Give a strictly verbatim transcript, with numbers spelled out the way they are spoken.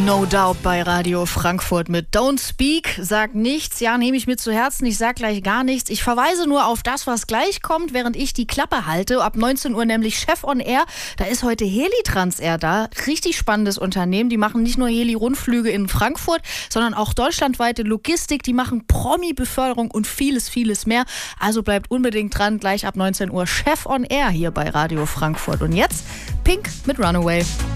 No Doubt bei Radio Frankfurt mit Don't Speak. Sag nichts, ja, nehme ich mir zu Herzen. Ich sag gleich gar nichts. Ich verweise nur auf das, was gleich kommt, während ich die Klappe halte. Ab neunzehn Uhr nämlich Chef on Air. Da ist heute Heli-Trans-Air da. Richtig spannendes Unternehmen. Die machen nicht nur Heli-Rundflüge in Frankfurt, sondern auch deutschlandweite Logistik. Die machen Promi-Beförderung und vieles, vieles mehr. Also bleibt unbedingt dran. Gleich ab neunzehn Uhr Chef on Air hier bei Radio Frankfurt. Und jetzt Pink mit Runaway.